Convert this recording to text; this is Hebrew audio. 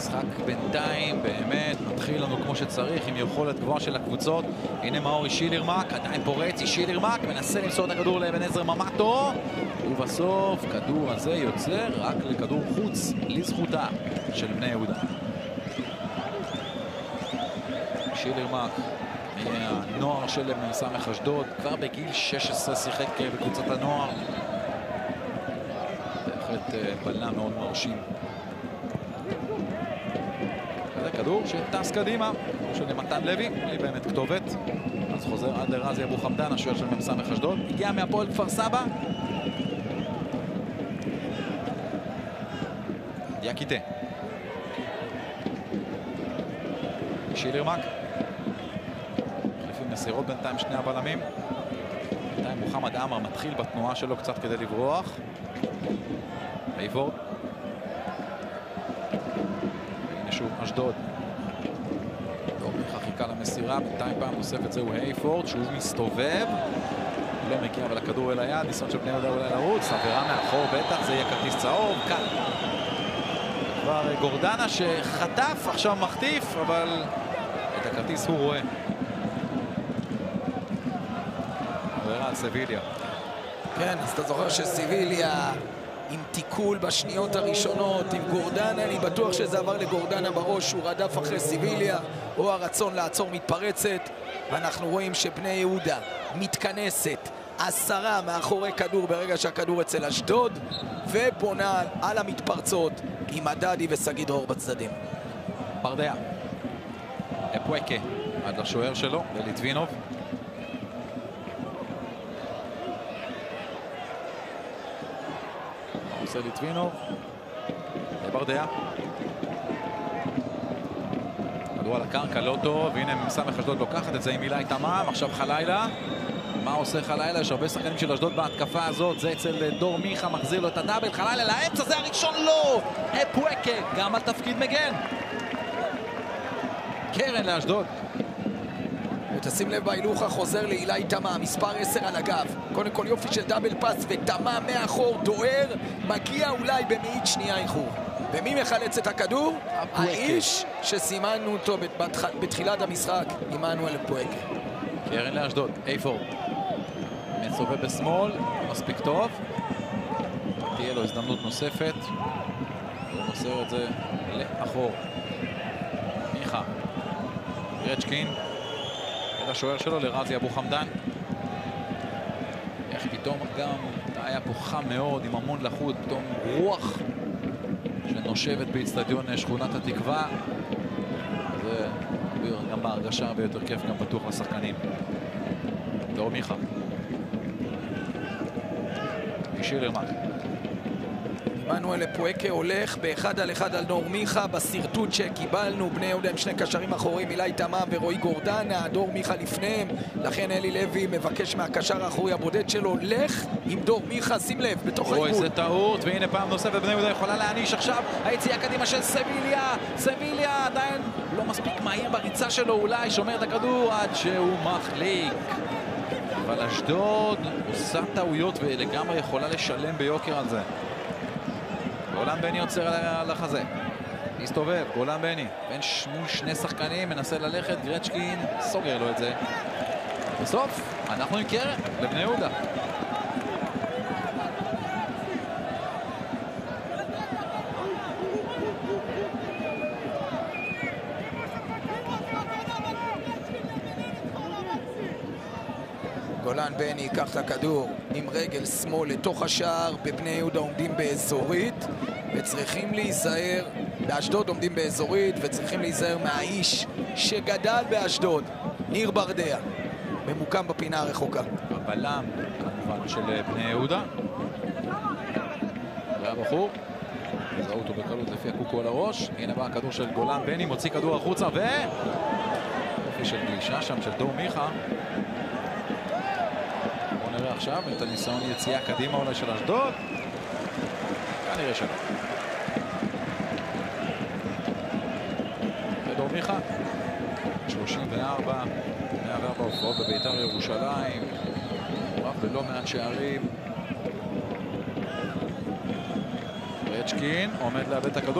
משחק בינתיים באמת מתחיל לנו כמו שצריך, עם יכולת גבוהה של הקבוצות. הנה מאורי שילרמק, עדיין פורץ, שילרמק מנסה למסור את הכדור לאבן עזר ממטו, ובסוף כדור הזה יוצא רק לכדור חוץ לזכותה של בני יהודה. שילרמק מהנוער של סמך אשדוד, כבר בגיל 16 שיחק בקבוצת הנוער. בהחלט בלם מאוד מרשים. זה כדור שטס קדימה, של מתן לוי, בלי באמת כתובת. אז חוזר עד לרזי אבו חמדן, השוער של סמך אשדוד. הגיע מהפועל כפר סבא. יקיטה. שילרמק. לפי מסירות בינתיים שני הבלמים. בינתיים מוחמד עמר מתחיל בתנועה שלו קצת כדי לברוח. הייפורד. והנה שוב אשדוד. חיכה למסירה, בינתיים פעם נוספת זהו הייפורד, שוב מסתובב. לא מגיע אבל הכדור אל היד, ניסיון של בני יהודה אולי לרוץ, עבירה מאחור בטח, זה יהיה כרטיס צהוב, כאן. כבר גורדנה שחטף, עכשיו מחטיף, אבל את הכרטיס הוא רואה. עבירה על סביליה. כן, אז אתה זוכר שסביליה עם תיקול בשניות הראשונות, עם גורדנה, אני בטוח שזה עבר לגורדנה בראש, הוא רדף אחרי סביליה, או הרצון לעצור מתפרצת, ואנחנו רואים שבני יהודה מתכנסת 10 מאחורי כדור ברגע שהכדור אצל אשדוד, ובונה על המתפרצות עם הדדי וסגיד אור בצדדים. ברדיה. אפואקה עד לשוער שלו, לליטבינוב. עושה ליטבינוב. ברדיה. כדור על הקרקע לא טוב, והנה סמך אשדוד לוקחת את זה עם אילי תמם, עכשיו חלילה. מה עושה חלילה? יש הרבה שחקנים של אשדוד בהתקפה הזאת, זה אצל דור מיכה, מחזיר לו את הדאבל, חלילה לאמצע, זה הראשון לא! אפואקה, גם על תפקיד מגן. קרן לאשדוד. ותשים לב בהילוך החוזר לאילי תמם, מספר 10 על הגב. קודם כל יופי של דאבל פס, ותמם מאחור דוהר, מגיע אולי במאית שנייה איחור. ומי מחלץ את הכדור? האיש שסימנו אותו בתחילת המשחק, עמנואל אפואקה. קרן לאשדוד, הייפורד. מסובב בשמאל, מספיק טוב. תהיה לו הזדמנות נוספת. הוא מוסר את זה לאחור. מיכה. גרצ'קין. אל השוער שלו לרזי אבו חמדן. איך פתאום גם היה פה חם מאוד עם המון לחוץ, פתאום רוח שנושבת באצטדיון שכונת התקווה. זה גם בהרגשה הרבה יותר כיף, גם פתוח לשחקנים. דור מיכה. שילרמק. עמנואל אפואקה הולך באחד על אחד על דור מיכה בסרטוט שקיבלנו. בני יהודה עם שני קשרים אחוריים, אילי תמם ורועי גורדנה, דור מיכה לפניהם, לכן אלי לוי מבקש מהקשר האחורי הבודד שלו, לך עם דור מיכה, שים לב, בתוך האיגוד. אוי, זה טעות, והנה פעם נוספת בני יהודה יכולה להעניש עכשיו. היציאה קדימה של סביליה, סביליה עדיין לא מספיק מהיר בריצה שלו, אולי שומר את הכדור עד שהוא מחליק. אבל אשדוד עושה טעויות ולגמרי יכולה לשלם ביוקר על זה. גולן בני עוצר על החזה. מסתובב, גולן בני. מול שני שחקנים, מנסה ללכת, גרצ'קין סוגר לו את זה. בסוף, אנחנו עם קרן לבני יהודה. גולן בני ייקח את הכדור עם רגל שמאל לתוך השער. בבני יהודה עומדים באזורית וצריכים להיזהר, באשדוד עומדים באזורית וצריכים להיזהר מהאיש שגדל באשדוד, ניר ברדיה, ממוקם בפינה הרחוקה. הבלם כמובן של בני יהודה. והבחור זהו אותו בקלות לפי הקוקו על הראש. הנה בא הכדור של גולן בני, מוציא כדור החוצה יופי של גלישה שם של דור מיכה. נראה עכשיו את הניסיון יציאה קדימה אולי של אשדוד. כנראה שלא. ודור מיכה 34 104 הופעות בבית"ר ירושלים, מעורב בלא מעט שערים. גרצ'קין עומד לאבד את הכדור.